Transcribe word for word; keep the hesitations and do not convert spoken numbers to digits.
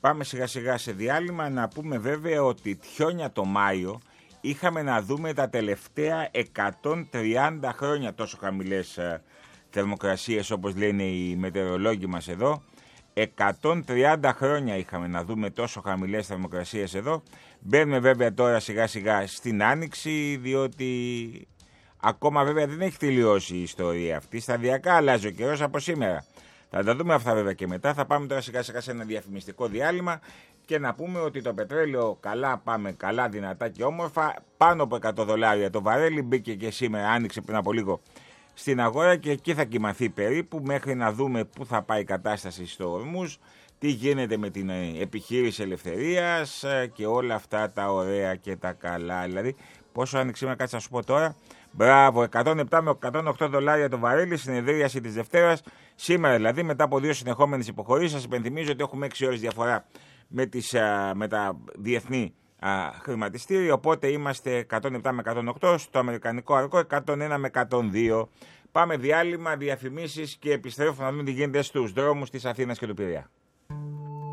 πάμε σιγά σιγά σε διάλειμμα. Να πούμε βέβαια ότι χιόνια το Μάιο είχαμε να δούμε τα τελευταία εκατόν τριάντα χρόνια τόσο χαμηλές θερμοκρασίες, όπως λένε οι μετεωρολόγοι μας εδώ. εκατόν τριάντα χρόνια είχαμε να δούμε τόσο χαμηλές θερμοκρασίες εδώ. Μπαίνουμε βέβαια τώρα σιγά σιγά στην άνοιξη, διότι ακόμα βέβαια δεν έχει τελειώσει η ιστορία αυτή. Σταδιακά αλλάζει ο καιρός από σήμερα. Θα τα δούμε αυτά βέβαια και μετά. Θα πάμε τώρα σιγά σιγά σε ένα διαφημιστικό διάλειμμα και να πούμε ότι το πετρέλαιο καλά, πάμε καλά, δυνατά και όμορφα. Πάνω από εκατό δολάρια το βαρέλι, μπήκε και σήμερα, άνοιξε πριν από λίγο στην αγορά και εκεί θα κοιμαθεί περίπου μέχρι να δούμε πού θα πάει η κατάσταση στο Ορμούζ, τι γίνεται με την επιχείρηση ελευθερίας και όλα αυτά τα ωραία και τα καλά. Δηλαδή, πόσο άνοιξε σήμερα, κάτσε να σου πω τώρα. Μπράβο, εκατόν επτά με εκατόν οκτώ δολάρια το βαρέλι, συνεδρίαση της Δευτέρας. Σήμερα δηλαδή, μετά από δύο συνεχόμενες υποχωρήσεις, σας υπενθυμίζω ότι έχουμε έξι ώρες διαφορά με, τις, με τα διεθνή α, χρηματιστήρια. Οπότε είμαστε εκατόν επτά με εκατόν οκτώ, στο αμερικανικό αρκό εκατόν ένα με εκατόν δύο. Πάμε διάλειμμα, διαφημίσεις και επιστρέφουμε να δούμε τι γίνεται στους δρόμους της Αθήνας και του Πειραιά.